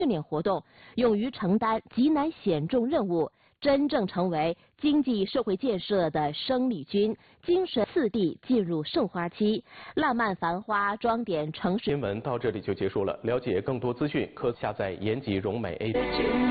训练活动，勇于承担极难险重任务，真正成为经济社会建设的生力军，精神四地进入盛花期，浪漫繁花装点城市。 新闻到这里就结束了，了解更多资讯可下载延吉融美 APP。